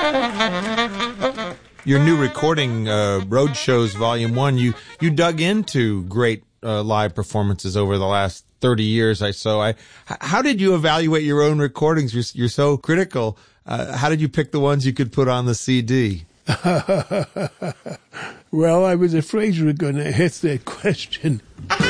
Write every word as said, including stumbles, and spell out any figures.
Your new recording, uh, Roadshows Volume one, you, you dug into great uh, live performances over the last thirty years, I so. I, how did you evaluate your own recordings? You're, you're so critical. Uh, how did you pick the ones you could put on the C D? Well, I was afraid you were going to hit that question.